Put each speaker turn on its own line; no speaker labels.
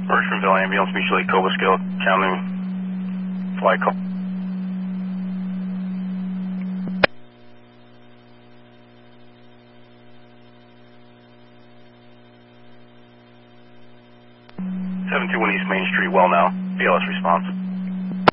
Richmondville ambulance, mutual aid Cobra Scale, counting flight call. East Main Street, well now. BLS response.